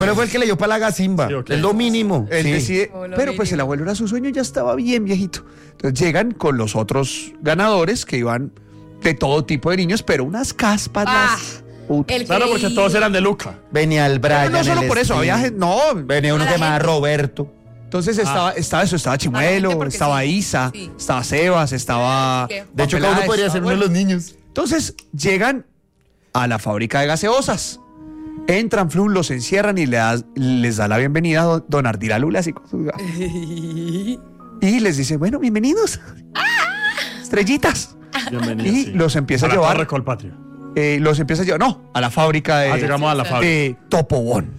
Pero fue el que le dio para la gasimba. Sí, ok. Es lo mínimo. Él Sí. decide, pero pues el abuelo era su sueño, ya estaba bien viejito. Entonces llegan con los otros ganadores que iban de todo tipo de niños, pero unas caspas. El Claro, porque creído. todos eran de Luca. Venía el Brian. No solo el por eso, Steve. había gente, no. Venía uno A que la se llamaba gente. Roberto. Entonces estaba eso, estaba Chimuelo, gente porque estaba sí. Isa, Sí. estaba Sebas, estaba... ¿Qué? De hecho, Juan cada uno Peláez. podría ser uno de los niños. Entonces llegan a la fábrica de gaseosas. Entran, Flun, los encierran y les da la bienvenida a don Ardila Lula, así con sus gafas. Y les dice, bueno, bienvenidos. Estrellitas. Bienvenido. Y los empieza a la llevar. Torre Colpatria. Los empieza a llevar, no, a la fábrica de, Llegamos a la fábrica. de Topobón.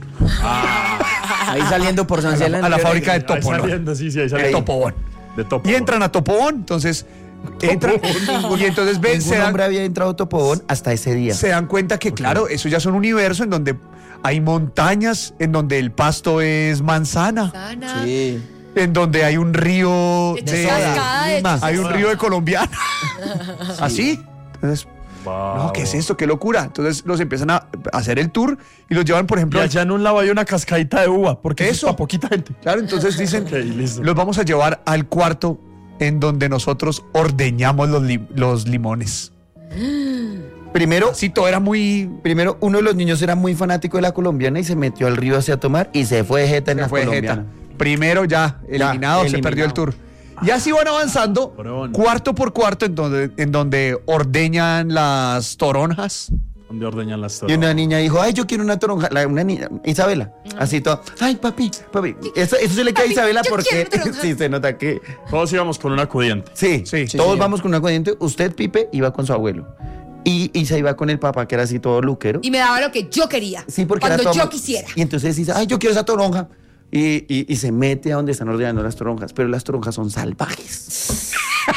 Ahí saliendo por San Celano. A la fábrica de Ahí Topo, ¿no? saliendo, sí, ahí De saliendo. Topobón. De Topo. Y entran a Topobón, entonces entran y entonces ven, Ningún hombre había entrado a Topobón hasta ese día. se dan cuenta que, claro, eso ya es un universo en donde hay montañas, en donde el pasto es manzana, Sana. Sí. en donde hay un río De cascada de Lima. hechos. hay un río de colombiana. Así. Entonces, no, ¿qué es esto? ¡Qué locura! Entonces los empiezan a hacer el tour y los llevan, por Y ejemplo, allá en un lado hay una cascadita de uva, porque eso Eso. es para poquita gente. claro, entonces dicen, Ok, listo. los vamos a llevar al cuarto en donde nosotros ordeñamos los limones. Primero, Sí, todo era muy... primero, uno de los niños era muy fanático de la colombiana y se metió al río hacia tomar y se fue de jeta en Se la fue colombiana. jeta. Primero ya, eliminado, se eliminado. perdió el tour. Y así van avanzando, Cabrón. cuarto por cuarto, en donde ordeñan las toronjas. Donde ordeñan las Y torres. una niña dijo, ay, yo quiero una toronja. Una niña, Isabela, así toda, ay, papi. Eso se le queda a Papi, Isabela yo porque quiero una toronja. sí se nota que... Todos íbamos con un acudiente. Sí, Sí, todos señor. vamos con un acudiente. Usted, Pipe, iba con su abuelo. Y se iba con el papá, que era así todo luquero. Y me daba lo que yo quería. Sí, porque cuando era todo- yo quisiera. Y entonces dice, ay, yo quiero esa toronja. Y se mete a donde están ordenando las toronjas, pero las toronjas son salvajes.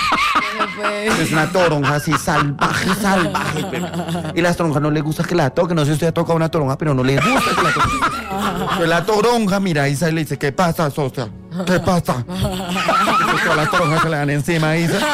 Es una toronja así salvaje. Y las toronjas no les gusta que la toquen. No sé si usted ha tocado una toronja, pero no les gusta que la toquen. Pero la toronja, mira, Isa le dice, ¿qué pasa, socia? ¿Qué pasa? Y todas las toronjas se le dan encima a Isa.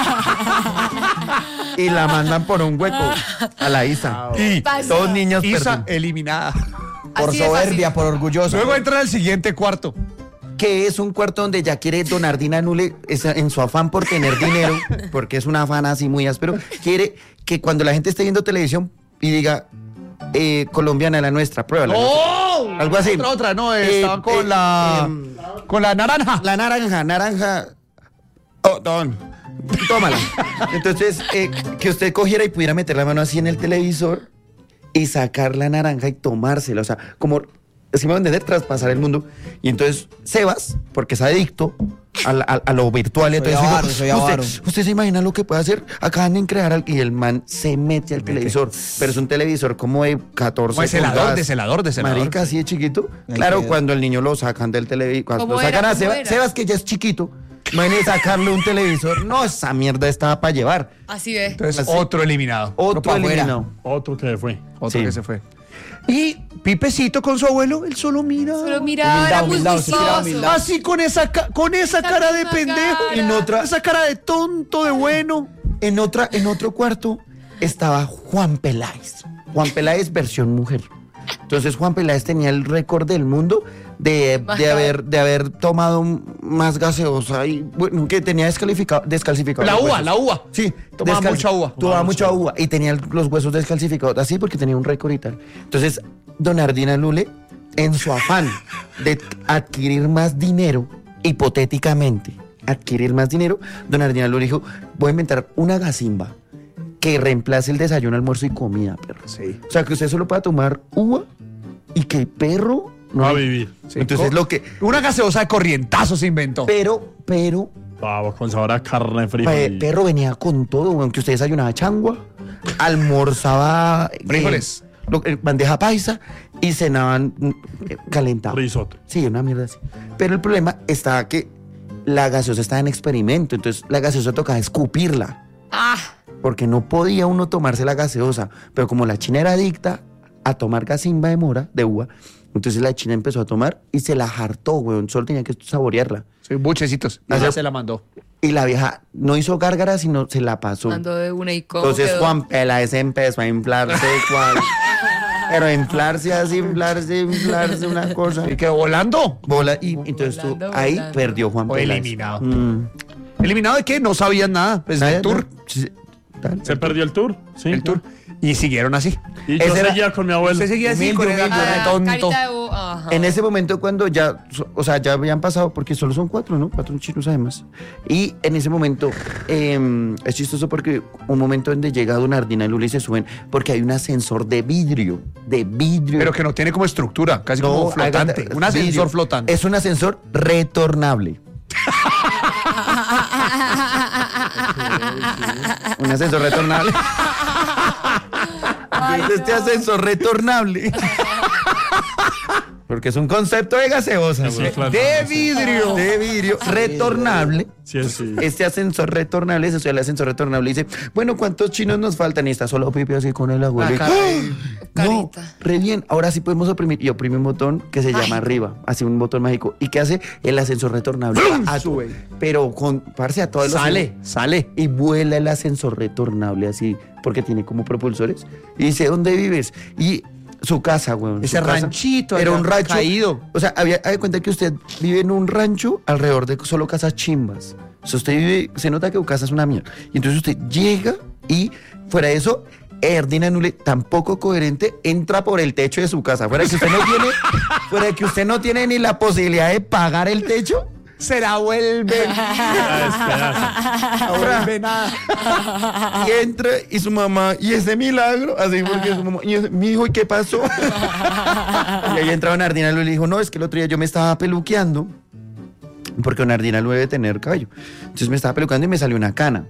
Y la mandan por un hueco a la Isa. Y Pasa. dos niños Isa perdidos. eliminada. Por Así de soberbia, fácil. por orgulloso. Luego entra al siguiente cuarto. Que es un cuarto donde ya quiere don Ardina Nule, en su afán por tener dinero, porque es un afán así muy áspero, quiere que cuando la gente esté viendo televisión y diga, colombiana la nuestra, pruébala. ¡Oh! Algo así. Otra, no, estaban con con la naranja. La naranja. Oh, tómala. Entonces, que usted cogiera y pudiera meter la mano así en el televisor y sacar la naranja y tomársela. O sea, como, si me van a entender, traspasar el mundo. Y entonces, Sebas, porque es adicto a lo virtual, entonces Soy avaro. ¿Usted se imagina lo que puede hacer? Acaban de crear y el man se mete al televisor. Pero es un televisor como de 14 Como de celador, pulgadas. de celador. Marica, así de chiquito. Ahí Claro, queda. cuando el niño lo sacan del televisor, cuando ¿Cómo lo sacan era? a ¿Cómo Sebas, era? Sebas que ya es chiquito, van a sacarle un televisor. No, esa mierda estaba para llevar. Así ve. Entonces, Así. otro eliminado. Otro pa' afuera. eliminado. Otro que fue. Otro Sí. que se fue. Y Pipecito con su abuelo, él solo mira. Solo miraba, era muy Humildad, se tira juicioso. humildad. Así con esa cara de misma pendejo. cara. En otra, Esa cara de tonto, de bueno. en otro cuarto estaba Juan Peláez. Juan Peláez versión mujer. Entonces Juan Peláez tenía el récord del mundo de haber tomado más gaseosa y bueno, que tenía descalcificado La los uva, huesos. la uva. Sí, Tomaba mucha uva. Tomaba mucha uva y tenía los huesos descalcificados así porque tenía un récord y tal. Entonces, don Ardina Lule, en su afán de adquirir más dinero, hipotéticamente, don Ardina Lule dijo, voy a inventar una gasimba que reemplace el desayuno, almuerzo y comida, perro. Sí. O sea, que usted solo pueda tomar uva y que el perro No va a vivir. Entonces lo que... Una gaseosa de corrientazo se inventó. Pero, Pavo con sabor a carne fría. perro venía con todo, aunque usted desayunaba changua, almorzaba... Frijoles. Bandeja paisa y cenaban calentado. Risotto. Sí, una mierda así. Pero el problema estaba que la gaseosa estaba en experimento, entonces la gaseosa tocaba escupirla. Ah, Porque no podía uno tomarse la gaseosa. Pero como la china era adicta a tomar gasimba de mora, de uva, entonces la china empezó a tomar y se la hartó, weón. Solo tenía que saborearla. Sí, buchecitos. Y Ajá. ya se la mandó. Y la vieja no hizo gárgara, sino se la pasó. ando de una y cómo Entonces quedó. Juan Peláez empezó a inflarse cual Pero inflarse así, inflarse, una cosa. Y quedó volando. Bola, y entonces tú, Volando, ahí volando. perdió Juan O Peláez. eliminado. Mm. ¿Eliminado de qué? No sabían nada. Pues Nada, del tour. no. Sí, tal. Se perdió el tour. Sí. El tour. Y siguieron así. Y yo Ese era- seguía con mi abuelo. Usted seguía así Humilde, con el humilde. cara de Ah, tonto. carita de ajá. En ese momento cuando ya, o sea, ya habían pasado, porque solo son 4, ¿no? 4 chinos además. Y en ese momento, es chistoso porque un momento donde llega Don Ardina y Lula y se suben, porque hay un ascensor de vidrio, Pero que no tiene como estructura, casi como flotante. hágate- Un ascensor vidrio. flotante. Es un ascensor retornable. Un ascensor retornable. Entonces, este ascensor retornable. Porque es un concepto de gaseosa, Sí, güey. claro. De vidrio. De vidrio retornable. Sí, sí. Este ascensor retornable, se sube el ascensor retornable y dice, bueno, ¿cuántos chinos nos faltan? Y está solo Pipe así con el abuelo. La y, cara de- ¡Ah! No, Carita. re bien. Ahora sí podemos oprimir. Y oprime un botón que se llama Mágico. arriba. Así un botón mágico. ¿Y qué hace? El ascensor retornable. Sube. Pero con, parce, a todos los... Sale. Y vuela el ascensor retornable así, porque tiene como propulsores. Y dice, ¿dónde vives? Y su casa, weón. Ese su casa ranchito era allá un rancho caído. O sea, había de cuenta que usted vive en un rancho alrededor de solo casas chimbas. O sea, usted vive, se nota que su casa es una mierda. Y entonces usted llega y fuera de eso, Ardina Nule, tampoco coherente, entra por el techo de su casa. Fuera de que usted no tiene ni la posibilidad de pagar el techo. Se la vuelve. Ahora, y entra y su mamá, y ese milagro, así porque su mamá, mi hijo, ¿y qué pasó? Y ahí entra Don Ardina Lule y le dijo, no, es que el otro día yo me estaba peluqueando, porque Don Ardina Lule debe tener cabello. Entonces me estaba peluqueando y me salió una cana.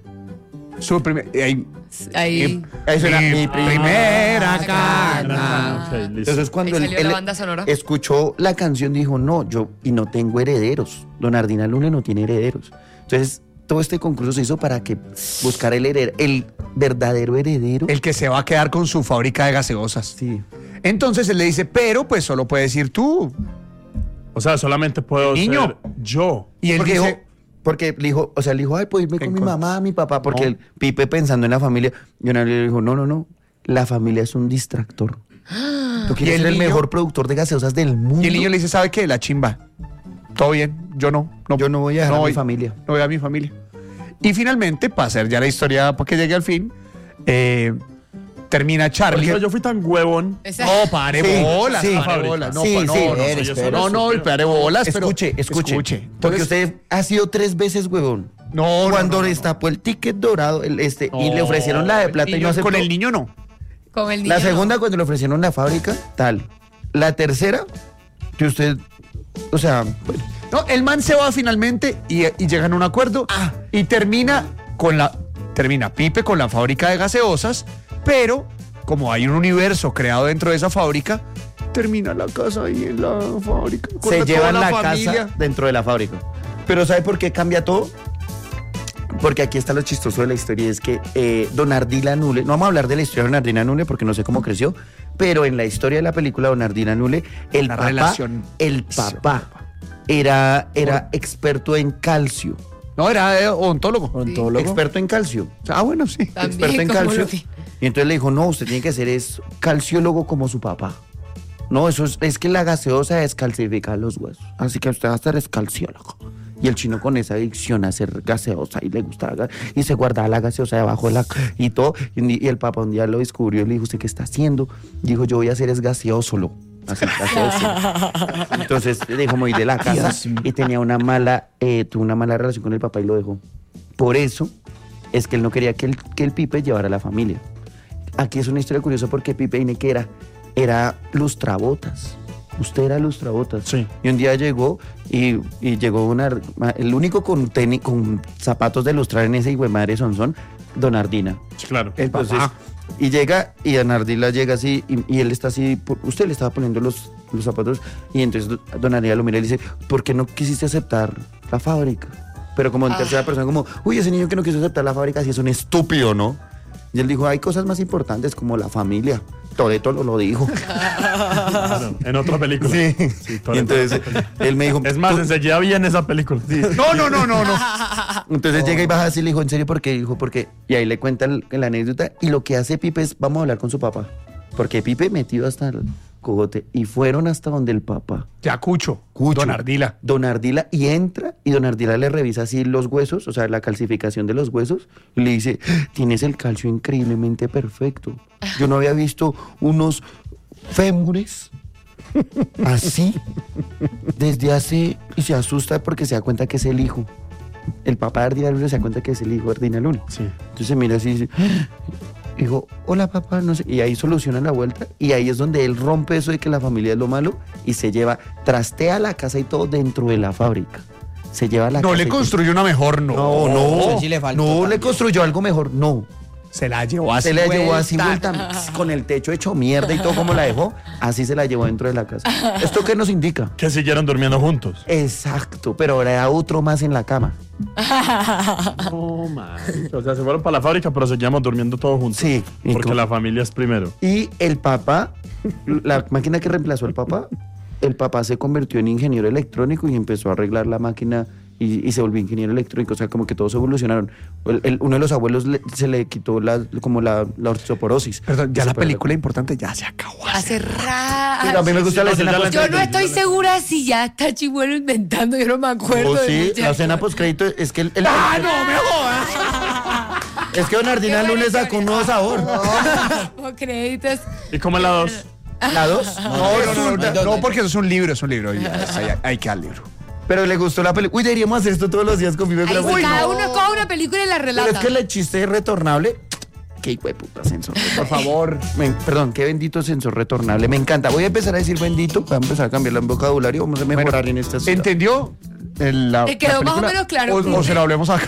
Ahí. Ahí suena mi primera cana. Ok, listo. Entonces cuando Ahí él, salió la banda sonora. escuchó la canción dijo, no, yo y no tengo herederos. Don Ardina Lule no tiene herederos. Entonces todo este concurso se hizo para que buscar el verdadero heredero. El que se va a quedar con su fábrica de gaseosas. Sí. Entonces él le dice, pero pues solo puedes ir tú. O sea, solamente puedo Niño. ser yo. Y él Porque dice, dijo, porque le dijo, o sea, le dijo, ay, puedo irme con mi con- mamá, mi papá, porque No. el Pipe pensando en la familia. Y una vez le dijo, no, la familia es un distractor. Tú quieres el ser el niño? mejor productor de gaseosas del mundo. y el niño le dice, ¿sabe qué? La chimba. Todo bien, yo no. Yo no voy a dejar a mi voy- familia. No voy a mi familia. Y finalmente, para hacer ya la historia, para que llegue al fin, termina Charlie. Oiga, yo fui tan huevón. Esa- No, pare Sí, bolas, sí. pare bolas. No, Sí, no, sí, no, espere, soy yo espere. solo. No, pare bolas, pero Escuche. Porque Entonces, usted ha sido 3 veces huevón. No, Cuando no, no, destapó el ticket dorado y le no. ofrecieron la de plata y no aceptó. Con el niño no. Con el niño. La segunda, cuando le ofrecieron la fábrica, tal. La tercera, que usted, o sea, bueno, No, el man se va finalmente y llegan a un acuerdo y termina Pipe con la fábrica de gaseosas, pero como hay un universo creado dentro de esa fábrica, termina la casa ahí en la fábrica. con se toda llevan la familia. casa dentro de la fábrica. Pero ¿sabe por qué cambia todo? Porque aquí está lo chistoso de la historia, es que Don Ardila Nule, no vamos a hablar de la historia de Don Ardila Nule porque no sé cómo creció, pero en la historia de la película Don Ardila Nule, el La papá, relación. era experto en calcio. No, era odontólogo. Experto en calcio. Bueno, sí. También, Experto en como calcio. lo vi. Y entonces le dijo, no, usted tiene que ser calciólogo como su papá. No, eso es que la gaseosa descalcifica los huesos. Así que usted va a ser calciólogo. Y el chino con esa adicción a hacer gaseosa y le gustaba y se guardaba la gaseosa debajo de la y todo. Y el papá un día lo descubrió y le dijo, ¿usted qué está haciendo? Dijo, yo voy a hacer es gaseósolo. Así, gaseósolo. Entonces dijo, me voy de la casa y tenía tuvo una mala relación con el papá y lo dejó. Por eso es que él no quería que el Pipe llevara a la familia. Aquí es una historia curiosa porque Pipe Ineque era lustrabotas. Usted era lustrabotas. Sí. Y un día llegó y llegó el único con zapatos de lustrar en ese hijo de madre Sonsón, Don Ardina. Sí, claro. Entonces, y llega, y Don Ardila llega así, y él está así, usted le estaba poniendo los zapatos, y entonces Don Ardila lo mira y le dice, ¿por qué no quisiste aceptar la fábrica? Pero como en tercera persona, como, uy, ese niño que no quiso aceptar la fábrica, sí es un estúpido, ¿no? Y él dijo, hay cosas más importantes como la familia. Toretto lo dijo. Claro, en otra película. Sí. Sí, Y Toretto. entonces él me dijo, Es más, enseguida vi en esa película. No. entonces llega y baja así y le dijo, ¿en serio por qué? Dijo, porque. Y ahí le cuenta la anécdota. Y lo que hace Pipe es, vamos a hablar con su papá. porque Pipe metido hasta el cogote y fueron hasta donde el papá. Ya Cucho. Cucho. Don Ardila. Don Ardila y entra y Don Ardila le revisa así los huesos, o sea, la calcificación de los huesos y le dice, tienes el calcio increíblemente perfecto. Yo no había visto unos fémures así desde hace... Y se asusta porque se da cuenta que es el hijo. El papá de Ardila Luna se da cuenta que es el hijo de Ardila Luna. Sí. Entonces mira así y dice, dijo, hola papá, no sé. Y ahí solucionan la vuelta y ahí es donde él rompe eso de que la familia es lo malo y se lleva, trastea la casa y todo dentro de la fábrica. Se lleva la No casa le y todo. construyó una mejor, no. No, sí le faltó no le también. construyó algo mejor, no. Se la llevó así. Se la llevó así vuelta. vuelta, con el techo hecho mierda y todo como la dejó, así se la llevó dentro de la casa. ¿Esto qué nos indica? Que siguieron durmiendo juntos. Exacto, pero ahora era otro más en la cama. No, man. O sea, se fueron para la fábrica, pero seguíamos durmiendo todos juntos. Sí. Porque la familia es primero. Y el papá, la máquina que reemplazó al papá, el papá se convirtió en ingeniero electrónico y empezó a arreglar la máquina y se volvió ingeniero electrónico. O sea, como que todos evolucionaron. Uno de los abuelos se le quitó la osteoporosis. Perdón, ya Y la se fue- película importante ya se acabó. Hace rato. Pero a mí me gusta la sí, escena ya la post- Yo no estoy segura si ya está Chimuelo inventando, yo no me acuerdo. Oh, de sí, muchas la escena cosas. postcrédito es que ¡Ah, no me jodas! es que Don Ardila Qué buena Lunes sacó un nuevo sabor. Como créditos. ¿Y cómo es la 2? ¿La dos? No, porque eso es un libro, y hay que al libro. Pero le gustó la película. Uy, deberíamos hacer esto todos los días con mi Ahí película. sí, cada uno coge una película y la Pero relata. es que el chiste es retornable. Qué hijo de puta sensor. Por favor. Perdón, qué bendito sensor retornable. Me encanta. Voy a empezar a decir bendito. Voy a empezar a cambiar el vocabulario. Vamos a mejorar en estas. ¿Entendió? Te quedó más o menos claro. O se lo hablemos acá.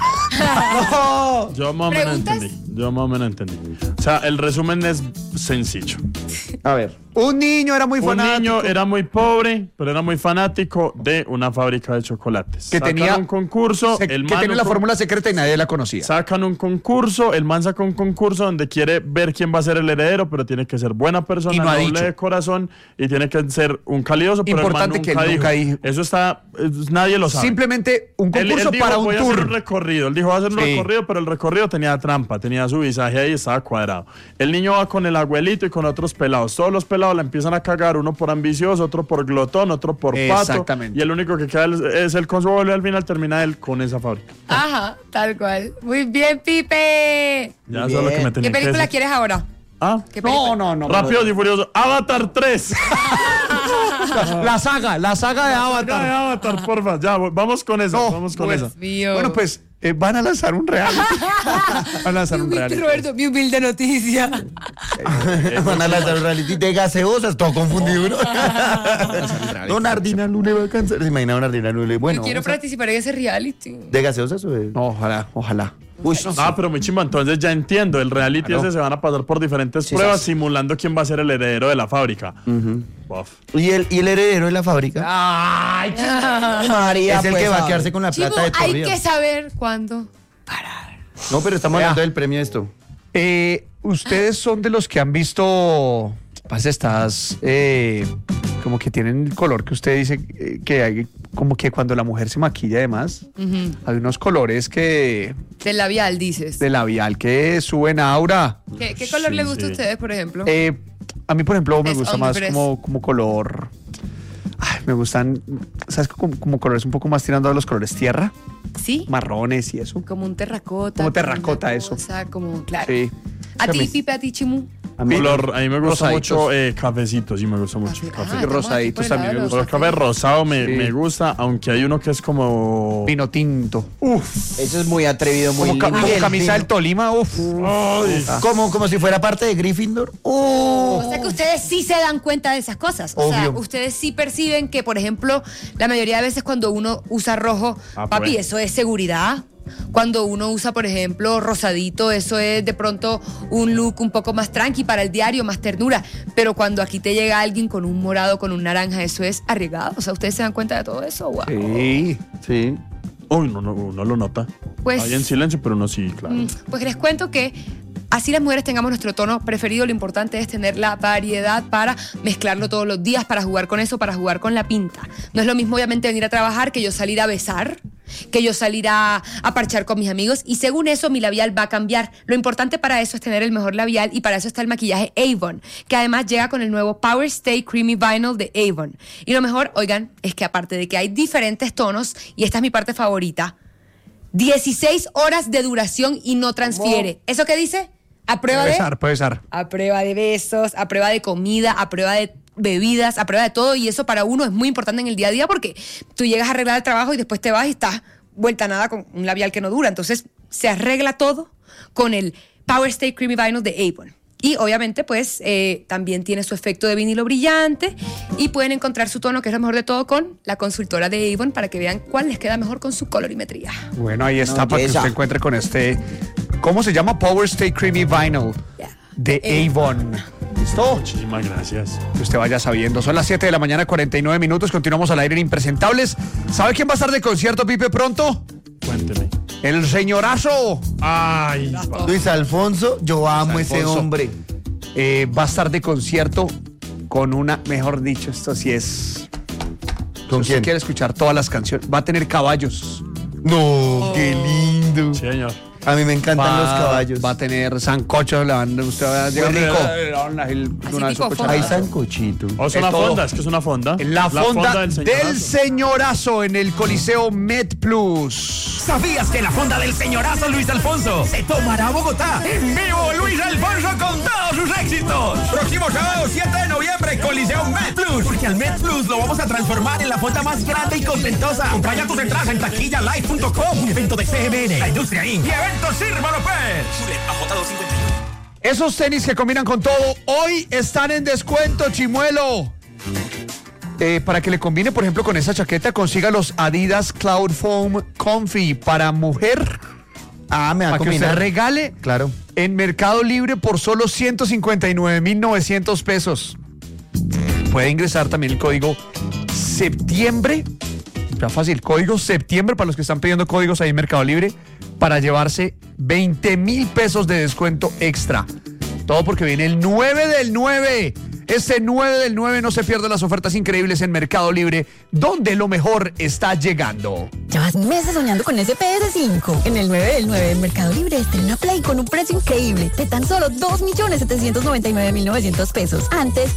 Yo más o menos ¿Preguntas? entendí. O sea, el resumen es sencillo. A ver. Un niño era muy Un fanático. niño era muy pobre, pero era muy fanático de una fábrica de chocolates. que Sacan tenía un concurso, que tenía la fórmula secreta y nadie la conocía. Sacan un concurso, el man saca un concurso donde quiere ver quién va a ser el heredero, pero tiene que ser buena persona, Y no ha noble dicho. de corazón y tiene que ser un calidoso, pero Importante el que man él nunca dijo. Eso nadie lo sabe. Simplemente un Él concurso dijo, para un voy a hacer un tour. recorrido. Él dijo, voy a hacer un Sí. recorrido, pero el recorrido tenía trampa, tenía su visaje ahí, estaba cuadrado. El niño va con el abuelito y con otros pelados. Todos los pelados la empiezan a cagar, uno por ambicioso, otro por glotón, otro por pato. Exactamente. Y el único que queda es el con su abuelo y al final termina él con esa fábrica. Ajá, tal cual. Muy bien, Pipe. Ya Muy eso es lo que bien. me ¿Qué tenía que película decir. quieres ahora? ¿Ah? ¿Qué película? No. Rápidos y Furiosos. Avatar 3. La saga de Ya, de Avatar. Avatar, porfa. Ya, vamos con esa. No, vamos con bueno. esa. Mío. Bueno, pues van a lanzar un reality. Van a lanzar un reality. Roberto, mi humilde noticia. Van a lanzar un reality de gaseosas. Todo confundido, ¿no? Don Ardina Lune va a cansar. ¿Se imagina Don Ardina Lune? Bueno. Yo quiero vamos a- participar en ese reality. ¿De gaseosas o de...? No, ojalá. Uy, Pero muy chimba, entonces ya entiendo, el reality ese se van a pasar por diferentes pruebas simulando quién va a ser el heredero de la fábrica. Buf. ¿Y el heredero de la fábrica? Ay, María. es el pues, que va a ver. quedarse con la Chivo, plata de por hay vida. que saber cuándo parar. No, pero estamos Vea. hablando del premio de esto. Ustedes son de los que han visto, pues estas, como que tienen el color que usted dice que hay, como que cuando la mujer se maquilla además, hay unos colores que Del labial, dices. de labial que suben aura. ¿Qué color Sí, le gusta sí. a ustedes, por ejemplo? A mí, por ejemplo, me Es gusta más hombres. como color. Ay, me gustan, ¿sabes? Como colores un poco más tirando a los colores tierra, ¿Sí? marrones y eso. Como un terracota. Como terracota, una eso. cosa, como, claro. Sí. A ti, me- Pipe, a ti, Chimu. A mí, Color, a mí me gusta Rosaditos. mucho cafecito, sí me gusta mucho. Café. Café. estamos rosaditos aquí por el también me lado de Pero el los café cafés. rosado me, Sí. me gusta, aunque hay uno que es como... Vino tinto. Eso es muy atrevido, muy Como, como lindo. camisa del Tolima, uff. Ay, como si fuera parte de Gryffindor. O sea que ustedes sí se dan cuenta de esas cosas. O sea, Obvio. ustedes sí perciben que, por ejemplo, la mayoría de veces cuando uno usa rojo, Ah, papi, pues. eso es seguridad. Cuando uno usa, por ejemplo, rosadito, eso es de pronto un look un poco más tranqui para el diario, más ternura. Pero cuando aquí te llega alguien con un morado, con un naranja, eso es arriesgado. O sea, ¿ustedes se dan cuenta de todo eso? Wow. Sí. Sí. uy, uno lo nota. Pues- Ahí en silencio, pero uno sí, claro. Pues les cuento que así las mujeres tengamos nuestro tono preferido, lo importante es tener la variedad para mezclarlo todos los días, para jugar con eso, para jugar con la pinta. No es lo mismo obviamente venir a trabajar que yo salir a besar, que yo salir a parchar con mis amigos, y según eso mi labial va a cambiar. Lo importante para eso es tener el mejor labial, y para eso está el maquillaje Avon, que además llega con el nuevo Power Stay Creamy Vinyl de Avon. Y lo mejor, oigan, es que aparte de que hay diferentes tonos, y esta es mi parte favorita, 16 horas de duración y no transfiere. ¿Eso qué dice? A prueba Puede besar. A prueba de besos, a prueba de comida, a prueba de bebidas, a prueba de todo, y eso para uno es muy importante en el día a día, porque tú llegas a arreglar el trabajo y después te vas y estás vuelta a nada con un labial que no dura. Entonces se arregla todo con el Power Stay Creamy Vinyl de Avon. Y obviamente pues también tiene su efecto de vinilo brillante, y pueden encontrar su tono, que es lo mejor de todo, con la consultora de Avon, para que vean cuál les queda mejor con su colorimetría. Bueno, ahí está, para que belleza. usted encuentre con este, ¿cómo se llama? Power Stay Creamy Vinyl de Avon. ¿Listo? Muchísimas gracias. Que usted vaya sabiendo. Son las 7 de la mañana, 49 minutos. Continuamos al aire en Impresentables. ¿Sabe quién va a estar de concierto, Pipe, pronto? Cuénteme. El señorazo. Ay, Luis Alfonso, yo amo ese Alfonso. hombre. Va a estar de concierto con una, mejor dicho, esto sí es... ¿Con Si usted quién? quiere escuchar todas las canciones, va a tener caballos. No, qué lindo. señor. A mí me encantan los caballos. Va a tener sancocho, usted va a llegar rico. Hay sancochito. O es Es una todo. fonda, es que es una fonda. La fonda del señorazo. señorazo en el Coliseo Met Plus. ¿Sabías que la fonda del señorazo Luis Alfonso se tomará a Bogotá? En vivo, Luis Alfonso con todos sus éxitos. Próximo sábado 7 de noviembre, Coliseo Met Plus. Porque al Met Plus lo vamos a transformar en la fonda más grande y contentosa. Compra ya tus entradas en taquillalive.com. Un evento de CMN, la Industria Inc. y Eventos Sirva López. Esos tenis que combinan con todo, hoy están en descuento, chimuelo. Para que le combine, por ejemplo, con esa chaqueta, consiga los Adidas Cloud Foam Comfy para mujer. Ah, me va a Para que usted combinar. regale Claro. en Mercado Libre por solo 159,900 pesos. Puede ingresar también el código septiembre. Está fácil, código septiembre para los que están pidiendo códigos ahí en Mercado Libre, para llevarse 20,000 pesos de descuento extra. Todo porque viene el 9 del 9. Este 9 del 9 no se pierde las ofertas increíbles en Mercado Libre, donde lo mejor está llegando. Llevas meses soñando con ese PS5. En el 9 del 9 en Mercado Libre estrena Play con un precio increíble de tan solo 2,799,900 pesos. Antes,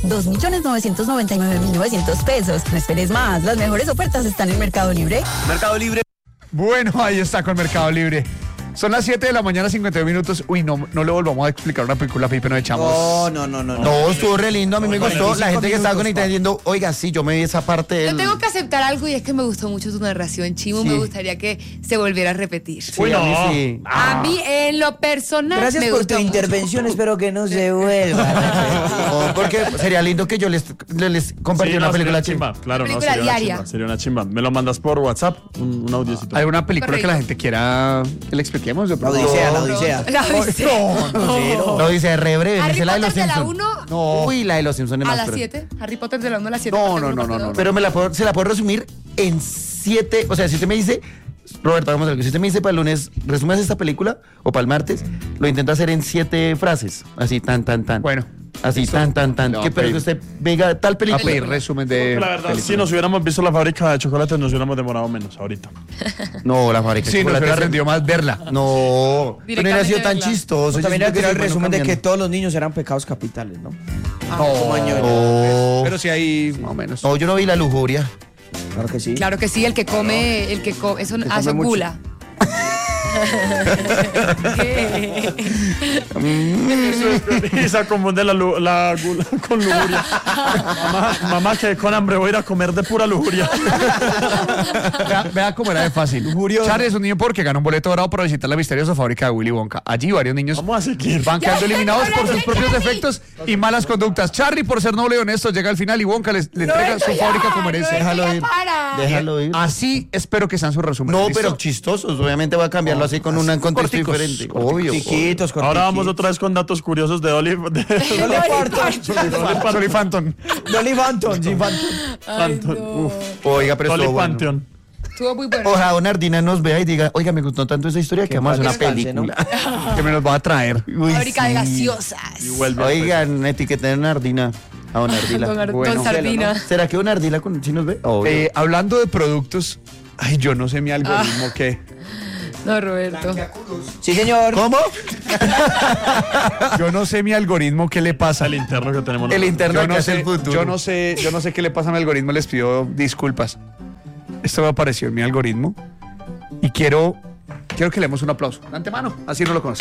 2,999,900 pesos. No esperes más, las mejores ofertas están en Mercado Libre. Mercado Libre. Bueno, ahí está con Mercado Libre. Son las 7 de la mañana, 52 minutos. Uy, no le volvamos a explicar una película, Pipe, no echamos. No. No, estuvo re lindo, a mí me gustó. La gente que estaba 45 conectada diciendo, oiga, sí, yo me vi esa parte del... Yo tengo que aceptar algo, y es que me gustó mucho tu narración, Chimo. Sí. Me gustaría que se volviera a repetir. Sí, Uy, a mí no. sí. A mí, en lo personal, Gracias me por gustó tu mucho. intervención, espero que no se vuelva. No, porque sería lindo que yo les compartiera Sí, una no, película sería chimba. chimba. Claro, no, Película sería una diaria. chimba, sería una chimba. Me lo mandas por WhatsApp, un audiocito. ¿Hay una película que la Correcto. gente quiera que le expliquemos? De La pronto? Odisea, la Odisea. La Odisea. Lo dice re breve, Harry me sé la de los Potter de la Simpsons. 1 No. Uy, la de los Simpsons es a más las breve. 7. Harry Potter de la 1 a las 7. No. Pero se la puedo resumir en 7. O sea, si usted me dice, Roberto, hagamos algo. Si usted me dice para el lunes, resumes esta película, o para el martes, lo intento hacer en 7 frases. Así, tan. Bueno. Así, Listo. tan. No, Que pero pedir. que usted venga tal A película. pedir resumen de La verdad, película. si nos hubiéramos visto la fábrica de chocolates, nos hubiéramos demorado menos ahorita. No, la fábrica. de Sí, nos chocolate hubiera es- rendido más verla. No, pero no hubiera sido tan Directamente chistoso. También era siento tirar el sí, bueno, resumen de que cambiando. todos los niños eran pecados capitales, ¿no? No, Pero sí hay más o menos. no, yo no vi la lujuria. Claro que sí. Claro que sí, el que come, eso hace mucho. gula. ¿Qué? Y se confunde la gula con lujuria. Mamá, que con hambre voy a ir a comer de pura lujuria. Vea cómo era de fácil. Charlie es un niño porque ganó un boleto dorado para visitar la misteriosa fábrica de Willy Wonka. Allí varios niños Vamos a seguir. van quedando eliminados por sus propios defectos y malas conductas. Charlie, por ser noble y honesto, llega al final y Wonka le entrega su fábrica como merece. Déjalo ir. Déjalo ir. Así espero que sean sus resúmenes. No, ¿listo? pero chistosos. Obviamente voy a cambiarlo así con un contexto corticos, diferente. Obvio. Chiquitos, Ahora vamos otra vez con datos curiosos de Dolly. Dolly Parton. Sorry, Phantom. Dolly Phantom, sí, Phantom. Oiga, pero Dolly estuvo bueno. Pantheon. Estuvo muy bueno. Ojalá Donardina nos vea y diga, oiga, me gustó tanto esa historia que Que vamos a hacer paz una descanse, película. Que me los va a traer. Uy, Fábrica de sí. gaseosas. Y vuelve. Oigan, etiqueten a Donardina. A Donardila. Don Bueno, Sardina. ¿Será que Donardila sí nos ve? Obvio. Hablando de productos, Ay, yo no sé mi algoritmo qué. No, Roberto. Sí, señor. ¿Cómo? Yo no sé mi algoritmo qué le pasa. El interno que tenemos. El interno Yo que no hace sé, el futuro. yo no sé qué le pasa a mi algoritmo, les pido disculpas. Esto me apareció en mi algoritmo y quiero que le demos un aplauso. De antemano, así no lo conoce.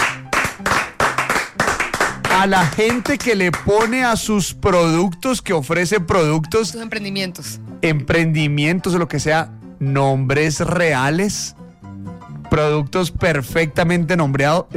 A la gente que le pone a sus productos, que ofrece productos, Tus emprendimientos. emprendimientos o lo que sea, nombres reales, productos perfectamente nombrados,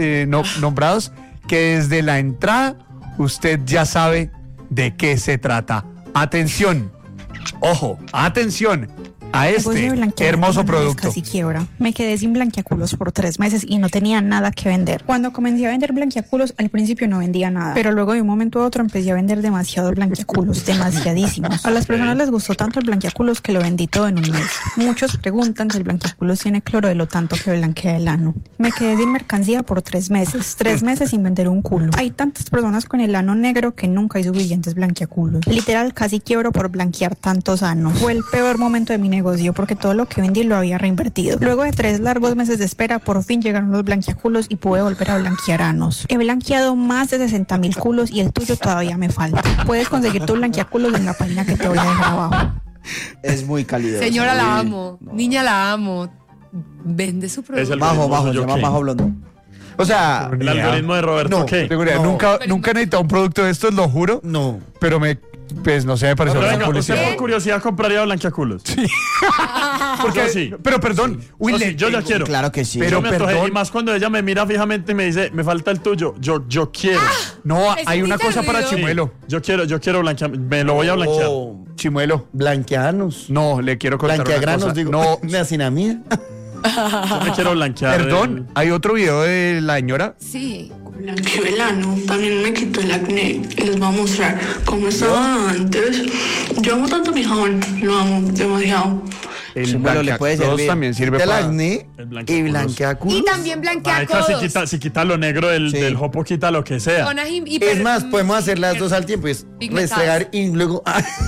que desde la entrada usted ya sabe de qué se trata. Atención, ojo, atención a este hermoso producto. Casi quiebra. Me quedé sin blanquiaculos por 3 meses y no tenía nada que vender. Cuando comencé a vender blanquiaculos, al principio no vendía nada, pero luego de un momento a otro empecé a vender demasiados blanquiaculos, demasiadísimos. A las personas les gustó tanto el blanquiaculos que lo vendí todo en un mes. Muchos preguntan si el blanquiaculos tiene cloro de lo tanto que blanquea el ano. Me quedé sin mercancía por 3 meses. 3 meses sin vender un culo. Hay tantas personas con el ano negro que nunca hay suficientes blanquiaculos. Literal, casi quiebro por blanquear tantos anos. Fue el peor momento de mi negocio porque todo lo que vendí lo había reinvertido. Luego de 3 largos meses de espera, por fin llegaron los blanqueaculos y pude volver a blanquear anos. He blanqueado más de 60,000 culos y el tuyo todavía me falta. Puedes conseguir tu blanqueaculos en la página que te voy a dejar abajo. Es muy cálido. Señora, la amo. Niña, la amo. Vende su Es producto. el Majo, algoritmo se yo llama qué. Majo Blondo. O sea, El algoritmo de Roberto, No, ¿qué? Seguridad, No. nunca he necesitado un producto de estos, lo juro, no. pero pues no sé, me pareció Pero una venga, publicidad. usted por curiosidad compraría blanquiaculos. Sí. Porque, Yo sí. pero perdón, uy, Yo sí, le yo ya tengo- quiero. Claro que sí. Pero Yo me antojé, perdón. y más cuando ella me mira fijamente y me dice, me falta el tuyo. Yo quiero. No, ¿Me hay una sentiste cosa para ruido? Chimuelo. Yo quiero blanquear. Me lo voy a blanquear. Oh, Chimuelo. blanqueanos. No, le quiero contar una Blanqueagranos, cosa. digo. No, Me hacen a mí. Yo me quiero blanquear. perdón, hay otro video de la señora. Sí. Blanqueo el ano, también me quito el acné y les voy a mostrar cómo estaba antes. Yo amo tanto mi jabón, lo amo demasiado. El Chimuelo le puede blanqueaculos servir. también sirve Del para... acné El y blanqueaculos. blanqueaculos. Y también blanquea Marica, codos. si quita lo negro del jopo, quita lo que sea. Zonas Es más, podemos hacer las dos al tiempo. Es pigmentadas. restregar y luego.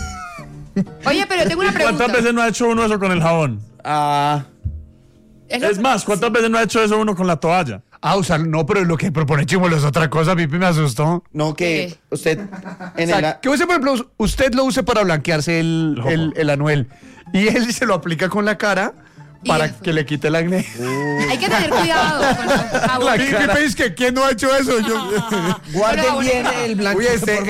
Oye, pero yo tengo una pregunta. ¿Cuántas veces no ha hecho uno eso con el jabón? Es más, ¿cuántas veces no ha hecho eso uno con la toalla? usar, no, pero lo que propone Chimuelo es otra cosa, Pipi, me asustó. No, que ¿Qué? usted. En O sea, que use, por ejemplo, usted lo use para blanquearse el anuel y él se lo aplica con la cara para eso. que le quite el acné. Hay que tener cuidado con los jabones. Pipi, es que ¿quién no ha hecho eso? Guarden Pero bien ahora- el blanco. Uy,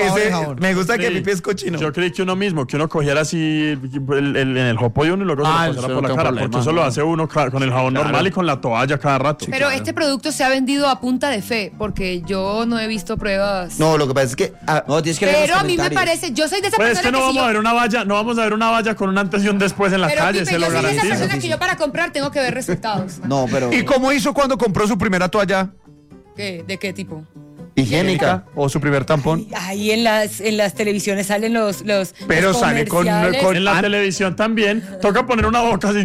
me gusta que Sí. Pipi es cochino. Yo creí que uno mismo, que uno cogiera así en el jopo de uno y luego se lo eso pasara no por la tengo cara, problema, porque eso lo no. hace uno con el jabón normal y con la toalla cada rato. Pero este producto se ha vendido a punta de fe, porque yo no he visto pruebas. No, lo que pasa es que. No, tienes que leer Pero los a mí me comentarios. parece, yo soy de esa Pues es persona que no que si vamos a yo, ver una valla, no vamos a ver una valla con un antes y un después en la pero calle, Pipe, se lo yo soy de esa garantizo. persona que yo para comprar tengo que ver resultados. No, pero. ¿Y cómo hizo cuando compró su primera toalla ¿Qué? ¿De qué tipo? Higiénica. o su primer tampón? Ahí en las televisiones salen los Pero los sale con- comerciales. con- En la Ah. televisión también, toca poner una boca así,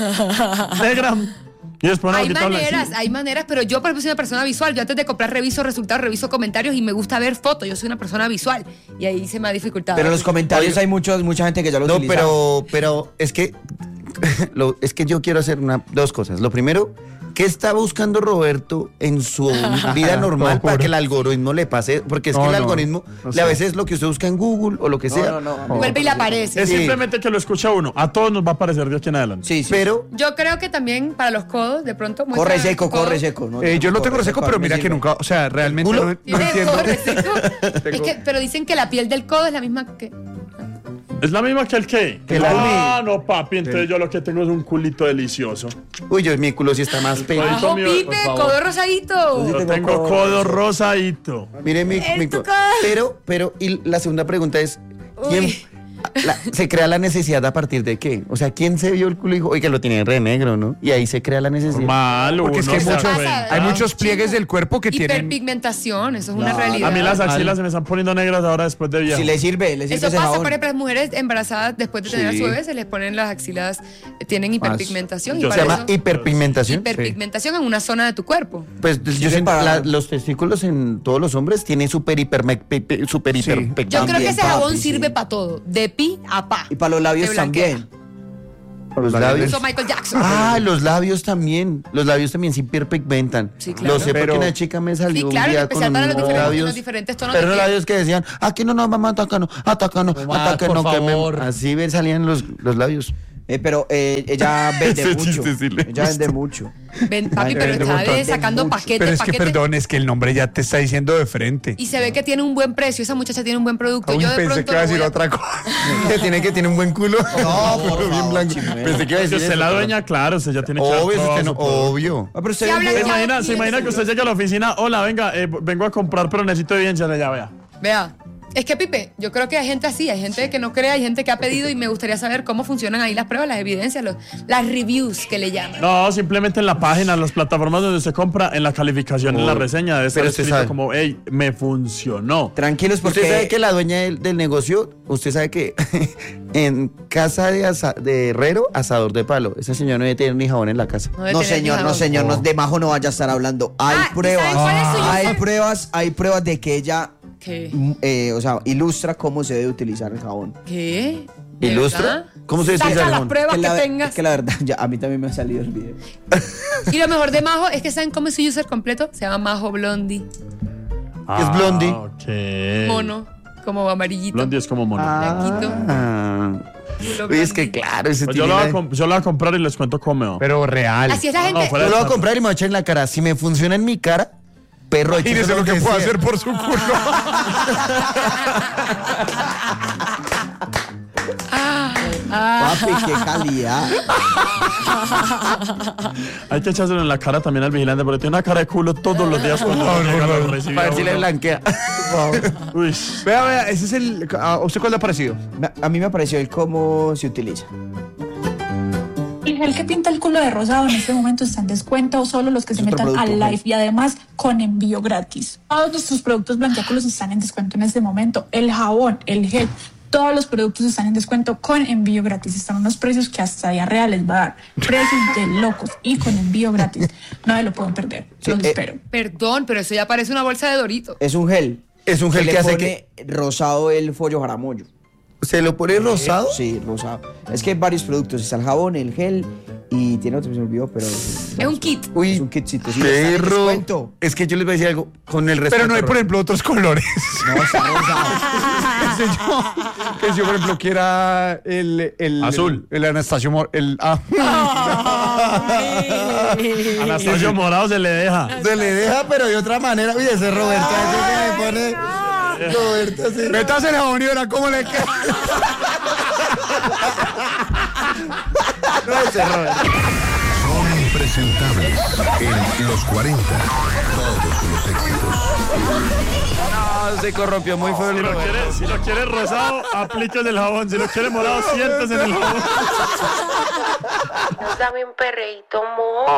negra, y después una boquita blanca. Hay maneras, pero yo por ejemplo soy una persona visual. Yo antes de comprar reviso resultados, reviso comentarios y me gusta ver fotos. Yo soy una persona visual y ahí se me ha dificultado. Pero en los comentarios hay mucha gente que ya lo No, utiliza. pero es que. Es que yo quiero hacer dos cosas. Lo primero, ¿qué está buscando Roberto en su vida normal para que el algoritmo le pase? Porque es No, que el no, algoritmo, no sé. a veces lo que usted busca en Google o lo que sea. Vuelve y le aparece. Es Sí. simplemente que lo escucha uno, a todos nos va a aparecer de aquí en adelante. Sí, sí. Pero Yo creo que también para los codos, de pronto. muestra Corre el seco, codo. corre seco. ¿no? Yo lo tengo seco, a pero mí me mira que sirve. nunca, o sea, realmente ¿Culo? no ¿Tiene entiendo. corre seco? Es que, pero dicen que la piel del codo es la misma que. ¿Es la misma que el qué? Que el Ah, no, papi, entonces yo lo que tengo es un culito delicioso. uy, mi culo sí está más pequeño. Ahorita ¡Ajo, mío, Pipe! por favor. ¡Codo rosadito! Yo tengo codo rosadito. Mire mi tu co- codo. pero y la segunda pregunta es ¿quién Uy. se crea la necesidad a partir de qué? O sea, ¿quién se vio el culo y dijo, oye, que lo tiene re negro, ¿no? Y ahí se crea la necesidad. Normal, Porque es uno que hay se da muchos, cuenta. hay muchos pliegues del cuerpo que tienen. Hiperpigmentación, eso es una No, realidad. A mí las axilas se me están poniendo negras ahora después de viejo. Si le sirve Eso ese pasa, jabón. por ejemplo, las mujeres embarazadas después de tener Sí. a su bebé se les ponen las axilas, tienen hiperpigmentación. Yo Y Se para llama eso, hiperpigmentación. hiperpigmentación en una zona de tu cuerpo. Pues yo Sirve siento, para- los testículos en todos los hombres tienen super Yo creo que También, ese jabón papi, sirve sí. para todo, de pi a pa. Y para los labios Te blanquea. también. Los labios. Hizo Michael Jackson. Ah, los labios también. Los labios también sí pigmentan. Sí, claro. Lo sé Pero- porque una chica me salió Sí, claro, un en día especial con para unos los diferentes tonos pero de los piel. labios que decían, aquí no nos vamos a atacarnos, por favor. Así salían los labios. Pero ella vende Ese mucho. chiste sí le Ella vende mucho. Ven, papi, pero vende está montón. sacando Mucho. paquete, Pero es que, paquete. perdón, es que el nombre ya te está diciendo de frente. Y se ve que tiene un buen precio. Esa muchacha tiene un buen producto. Aún Yo de pensé pronto que iba a lo decir voy otra cosa. tiene un buen culo. No, por bien favor, blanco. Chimuelo. Pensé que iba a Si decir usted eso, la pero- dueña, claro, usted ya tiene que haber Obvio, probado usted su no, producto. obvio. Ah, pero usted Se habla vende- ya. Se imagina que usted llega a la oficina, hola, venga, vengo a comprar, pero necesito evidencia de allá, vea. Vea, es que Pipe, yo creo que hay gente así, hay gente que no cree, hay gente que ha pedido y me gustaría saber cómo funcionan ahí las pruebas, las evidencias, las reviews que le llaman. No, simplemente en la página, en las plataformas donde se compra, en la calificación, en la Oh, reseña, debe estar pero usted escrito sabe. como, hey, me funcionó. Tranquilos porque... Usted sabe que la dueña del negocio, usted sabe que en casa de herrero, asador de palo. Ese señor no debe tener ni jabón en la casa. debe No tener señor, ni no jabón. señor, no, de Majo no vaya a estar hablando. Hay Ah, ¿y pruebas, saben cuál es su user? hay pruebas de que ella, ¿Qué? o sea, ilustra cómo se debe utilizar el jabón. ¿Qué? ¿De ¿Ilustra? verdad? ¿Cómo se Saca utiliza el las jabón? pruebas que, la, tengas. que la verdad, ya, a mí también me ha salido el video. Y lo mejor de Majo es que ¿saben cómo es su user completo? Se llama Majo Blondie. Es Blondie. Ok. Mono, como amarillito. Blondie es como mono. Blanquito. Culo Oye, es que blondie. claro, ese Pues yo, tiene lo voy a yo lo voy a comprar y les cuento cómo me va. Pero real. Así es la gente. No, fuera Yo de lo voy a chapa. comprar y me voy a echar en la cara. Si me funciona en mi cara, perro, Imagínese échese lo que puedo sea. hacer por su culo. Papi, qué calidad. Hay que echárselo en la cara también al vigilante, porque tiene una cara de culo todos los días cuando llega, lo recibe Para ver a si le uno. blanquea. Uy. Vea, ese es el... ¿A usted cuál le ha parecido? A mí me pareció el cómo se utiliza. El gel que pinta el culo de rosado en este momento está en descuento, solo los que se Es otro metan al producto, live y además con envío gratis. Todos nuestros productos blanqueáculos están en descuento en este momento. El jabón, el gel, todos los productos están en descuento con envío gratis. Están unos precios que hasta día real les va a dar. Precios de locos y con envío gratis. No me lo pueden perder. Sí, Los espero. Perdón, pero eso ya parece una bolsa de Dorito. Es un gel. Es un gel le que hace pone rosado el follo jaramollo. ¿Se lo pone rosado? Sí, rosado. Es que hay varios productos. Está el jabón, el gel y tiene otro que se me olvidó, pero... Es un kit. Uy, Es un kitcito. Sí, está en perro. descuento. Es que yo les voy a decir algo con el respeto. Pero no hay, por ejemplo, otros colores. No, está rosado. Que si yo, por ejemplo, quiera el Azul. El Anastasio Anastasio Morado se le deja. Se le deja, pero de otra manera. Uy, ese Roberto, ese que le pone. Roberto, así. Métase el jabón y verá cómo le queda. No, ese Roberto. Son impresentables en los 40. Todos los éxitos. No, se corrompió muy feo el Roberto. Si lo quiere rosado, aplique el jabón. Si lo quiere morado, siéntese en el jabón. Dame un perreíto, mo.